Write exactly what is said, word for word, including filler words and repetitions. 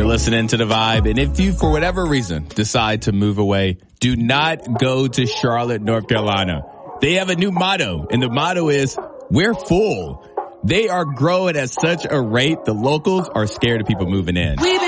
You're listening to The Vibe. And if you, for whatever reason, decide to move away, do not go to Charlotte, North Carolina. They have a new motto, and the motto is, we're full. They are growing at such a rate, the locals are scared of people moving in.